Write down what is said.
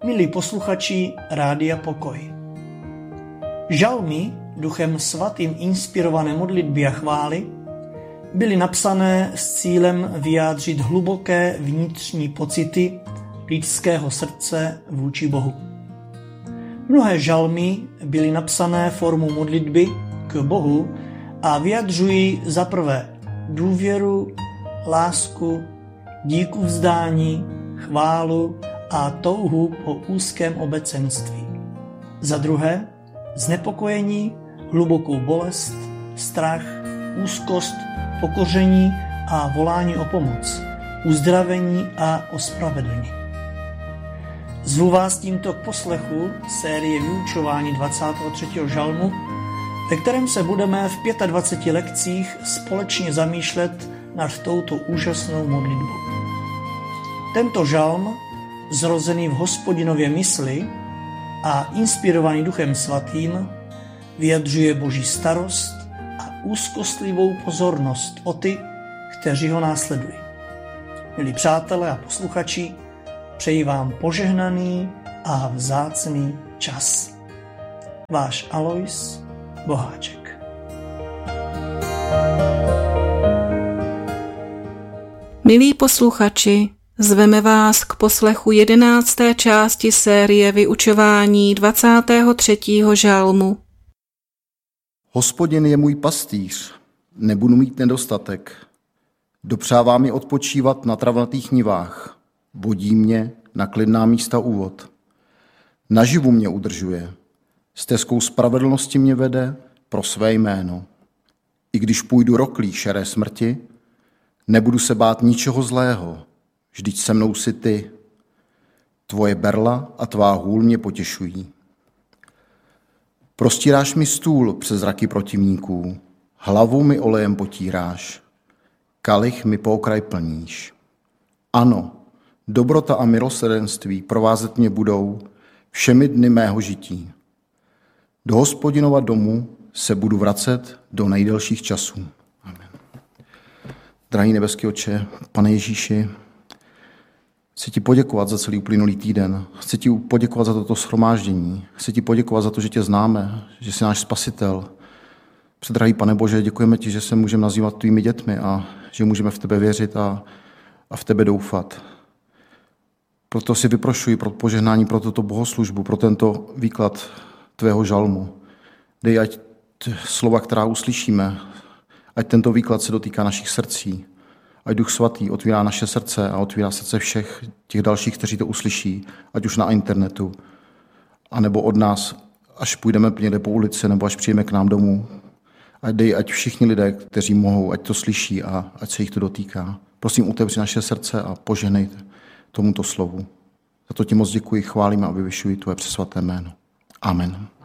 Milí posluchači Rádia Pokoj. Žalmy, Duchem Svatým inspirované modlitby a chvály, byly napsané s cílem vyjádřit hluboké vnitřní pocity lidského srdce vůči Bohu. Mnohé žalmy byly napsané formou modlitby k Bohu a vyjadřují za prvé důvěru, lásku, díku vzdání, chválu a touhu po úzkém obecenství. Za druhé znepokojení, hlubokou bolest, strach, úzkost, pokoření a volání o pomoc, uzdravení a ospravedlnění. Zvu vás tímto k poslechu série vyučování 23. žalmu, ve kterém se budeme v 25 lekcích společně zamýšlet nad touto úžasnou modlitbou. Tento žalm, zrozený v Hospodinově mysli a inspirovaný Duchem Svatým, vyjadřuje Boží starost a úzkostlivou pozornost o ty, kteří ho následují. Milí přátelé a posluchači, přeji vám požehnaný a vzácný čas. Váš Alois Boháček. Milí posluchači, zveme vás k poslechu 11. části série vyučování 23. žalmu. Hospodin je můj pastýř, nebudu mít nedostatek. Dopřává mi odpočívat na travnatých nivách, vodí mě na klidná místa úvod. Naživu mě udržuje, stezkou spravedlnosti mě vede pro své jméno. I když půjdu roklí šeré smrti, nebudu se bát ničeho zlého, vždyť se mnou jsi ty. Tvoje berla a tvá hůl mě potěšují. Prostíráš mi stůl přes zraky protivníků, hlavu mi olejem potíráš, kalich mi po okraj plníš. Ano, dobrota a milosrdenství provázet mě budou všemi dny mého žití. Do Hospodinova domu se budu vracet do nejdelších časů. Amen. Drahý nebeský Otče, Pane Ježíši, chci ti poděkovat za celý uplynulý týden. Chci ti poděkovat za toto shromáždění. Chci ti poděkovat za to, že tě známe, že jsi náš spasitel. Předrahý Pane Bože, děkujeme ti, že se můžeme nazývat tvými dětmi a že můžeme v tebe věřit a v tebe doufat. Proto si vyprošuji pro požehnání, pro tuto bohoslužbu, pro tento výklad tvého žalmu. Dej, ať slova, která uslyšíme, ať tento výklad se dotýká našich srdcí. Ať Duch Svatý otvírá naše srdce a otvírá srdce všech těch dalších, kteří to uslyší, ať už na internetu, anebo od nás, až půjdeme někde po ulici, nebo až přijdeme k nám domů. Ať všichni lidé, kteří mohou, ať to slyší a ať se jich to dotýká. Prosím, otevři naše srdce a požehnej tomuto slovu. Za to ti moc děkuji, chválím a vyvyšuji tvoje přesvaté jméno. Amen.